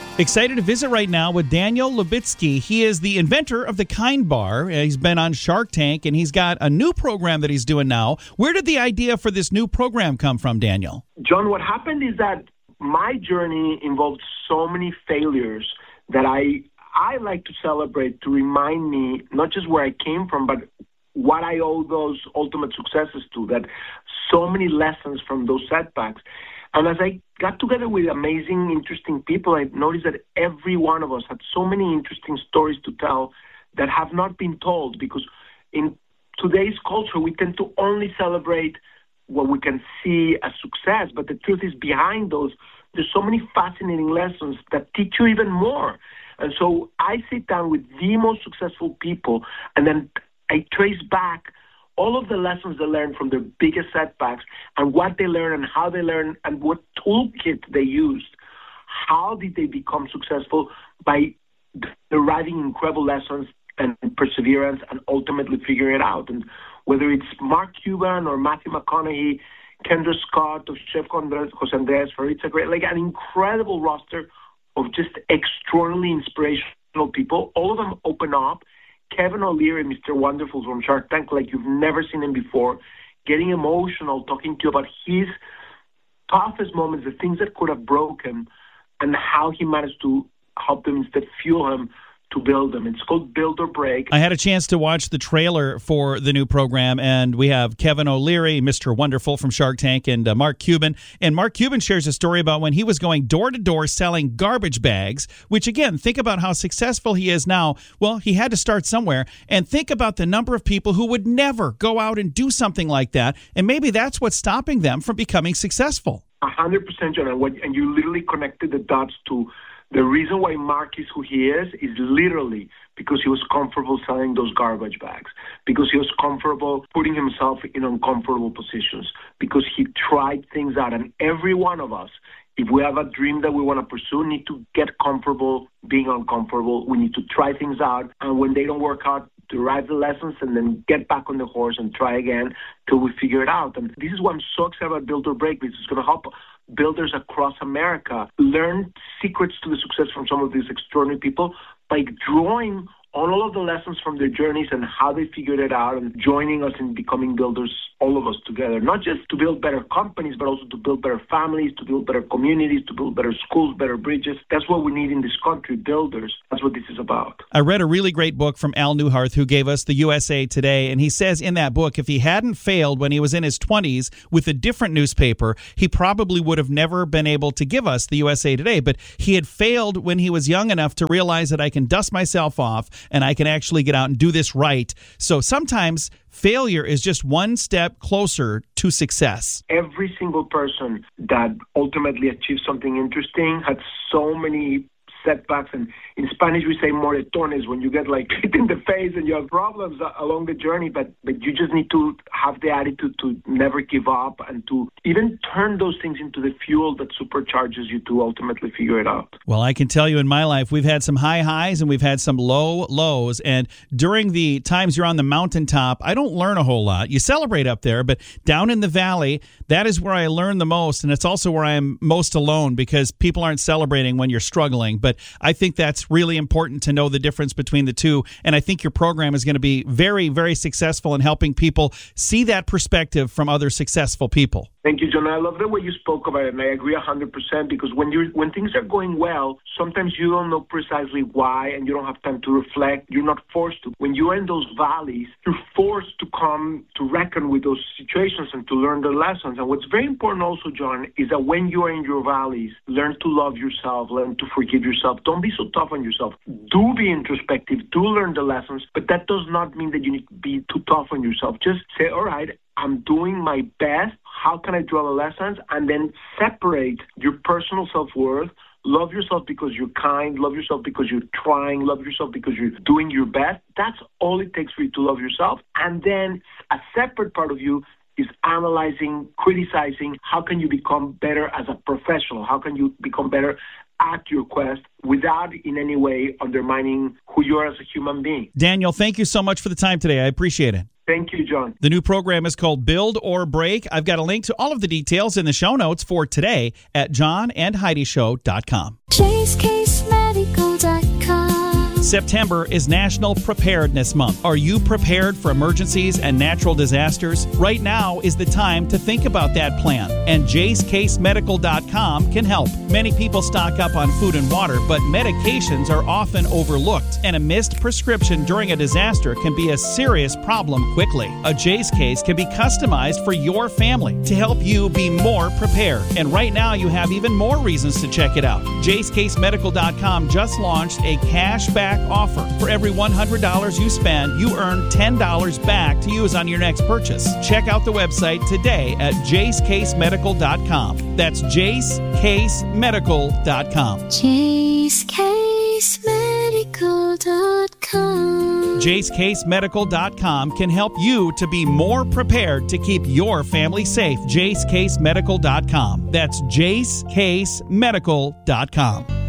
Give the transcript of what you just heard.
Excited to visit right now with Daniel Lubetzky. He is the inventor of the Kind Bar. He's been on Shark Tank, and he's got a new program that he's doing now. Where did the idea for this new program come from, Daniel? John, what happened is that my journey involved so many failures that I like to celebrate to remind me not just where I came from, but what I owe those ultimate successes to, that so many lessons from those setbacks. And as I got together with amazing, interesting people, I noticed that every one of us had so many interesting stories to tell that have not been told, because in today's culture, we tend to only celebrate what we can see as success. But the truth is, behind those, there's so many fascinating lessons that teach you even more. And so I sit down with the most successful people, and then I trace back all of the lessons they learned from their biggest setbacks and what they learned and how they learned and what toolkit they used. How did they become successful? By deriving incredible lessons and perseverance and ultimately figuring it out. And whether it's Mark Cuban or Matthew McConaughey, Kendra Scott or Chef Jose Andres Faritza Gray, like an incredible roster of just extraordinarily inspirational people. All of them open up. Kevin O'Leary, Mr. Wonderful from Shark Tank, like you've never seen him before, getting emotional, talking to you about his toughest moments, the things that could have broke him, and how he managed to help them instead fuel him to build them. It's called Build or Break. I had a chance to watch the trailer for the new program, and we have Kevin O'Leary, Mr. Wonderful from Shark Tank, and Mark Cuban. And Mark Cuban shares a story about when he was going door-to-door selling garbage bags, which, again, think about how successful he is now. Well, he had to start somewhere, and think about the number of people who would never go out and do something like that, and maybe that's what's stopping them from becoming successful. 100%, John, and you literally connected the dots to the reason why Mark is who he is literally because he was comfortable selling those garbage bags, because he was comfortable putting himself in uncomfortable positions, because he tried things out. And every one of us, if we have a dream that we want to pursue, need to get comfortable being uncomfortable. We need to try things out. And when they don't work out, derive the lessons and then get back on the horse and try again till we figure it out. And this is why I'm so excited about Build or Break, because it's going to help builders across America learn secrets to the success from some of these extraordinary people by drawing on all of the lessons from their journeys and how they figured it out, and joining us in becoming builders, all of us together, not just to build better companies, but also to build better families, to build better communities, to build better schools, better bridges. That's what we need in this country, builders. That's what this is about. I read a really great book from Al Newharth, who gave us the USA Today, and he says in that book, if he hadn't failed when he was in his 20s with a different newspaper, he probably would have never been able to give us the USA Today. But he had failed when he was young enough to realize that I can dust myself off and I can actually get out and do this right. So sometimes failure is just one step closer to success. Every single person that ultimately achieved something interesting had so many setbacks, and in Spanish we say moretones, when you get like hit in the face and you have problems along the journey, but you just need to have the attitude to never give up and to even turn those things into the fuel that supercharges you to ultimately figure it out. Well, I can tell you in my life, we've had some high highs and we've had some low lows, and during the times you're on the mountaintop, I don't learn a whole lot. You celebrate up there, but down in the valley, that is where I learn the most, and it's also where I am most alone because people aren't celebrating when you're struggling. But I think that's really important to know the difference between the two. And I think your program is going to be very, very successful in helping people see that perspective from other successful people. Thank you, John. I love the way you spoke about it, and I agree 100% because when things are going well, sometimes you don't know precisely why, and you don't have time to reflect. You're not forced to. When you're in those valleys, you're forced to come to reckon with those situations and to learn the lessons. And what's very important also, John, is that when you are in your valleys, learn to love yourself, learn to forgive yourself. Don't be so tough on yourself. Do be introspective. Do learn the lessons, but that does not mean that you need to be too tough on yourself. Just say, all right, I'm doing my best. How can I draw the lessons? And then separate your personal self-worth. Love yourself because you're kind. Love yourself because you're trying. Love yourself because you're doing your best. That's all it takes for you to love yourself. And then a separate part of you is analyzing, criticizing. How can you become better as a professional? How can you become better at your quest without in any way undermining who you are as a human being? Daniel, thank you so much for the time today. I appreciate it. Thank you, John. The new program is called Build or Break. I've got a link to all of the details in the show notes for today at johnandheidishow.com. Chase Case September is National Preparedness Month. Are you prepared for emergencies and natural disasters? Right now is the time to think about that plan, and JaceCaseMedical.com can help. Many people stock up on food and water, but medications are often overlooked, and a missed prescription during a disaster can be a serious problem quickly. A Jace Case can be customized for your family to help you be more prepared. And right now you have even more reasons to check it out. JaceCaseMedical.com just launched a cashback offer. For every $100 you spend, you earn $10 back to use on your next purchase. Check out the website today at JaceCaseMedical.com. That's JaceCaseMedical.com. JaceCaseMedical.com. JaceCaseMedical.com can help you to be more prepared to keep your family safe. JaceCaseMedical.com. That's JaceCaseMedical.com.